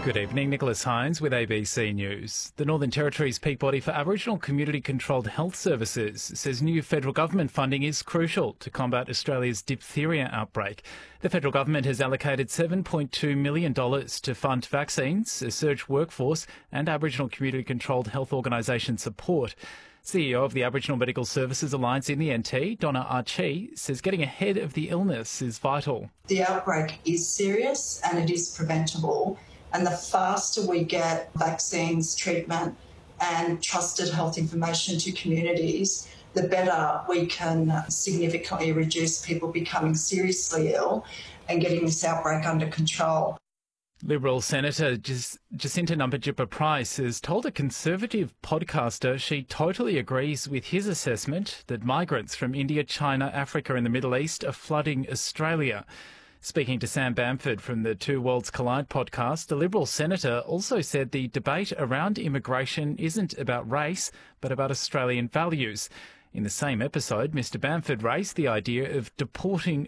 Good evening, Nicholas Hines with ABC News. The Northern Territory's peak body for Aboriginal community-controlled health services says new federal government funding is crucial to combat Australia's diphtheria outbreak. The federal government has allocated $7.2 million to fund vaccines, a surge workforce and Aboriginal community-controlled health organisation support. CEO of the Aboriginal Medical Services Alliance in the NT, Donna Archie, says getting ahead of the illness is vital. The outbreak is serious and it is preventable. And the faster we get vaccines, treatment and trusted health information to communities, the better we can significantly reduce people becoming seriously ill and getting this outbreak under control. Liberal Senator Jacinta Nampijinpa-Price has told a Conservative podcaster she totally agrees with his assessment that migrants from India, China, Africa and the Middle East are flooding Australia. Speaking to Sam Bamford from the Two Worlds Collide podcast, the Liberal Senator also said the debate around immigration isn't about race, but about Australian values. In the same episode, Mr Bamford raised the idea of deporting